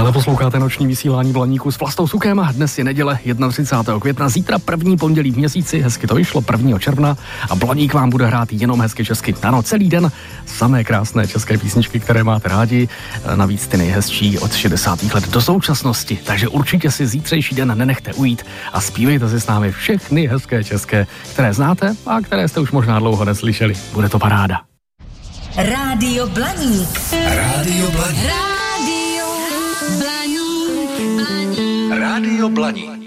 Stále posloucháte noční vysílání Blaníku s Vlastou Sukem. Dnes je neděle 31. května, zítra první pondělí v měsíci, hezky to vyšlo 1. června a Blaník vám bude hrát jenom hezky česky. Ano, celý den samé krásné české písničky, které máte rádi, navíc ty nejhezčí od 60. let do současnosti. Takže určitě si zítřejší den nenechte ujít a zpívejte si s námi všechny hezké české, které znáte a které jste už možná dlouho neslyšeli. Bude to paráda. Rádio Blaník. Rádio Blaník. Rádio Blaník. Rádio Blaník.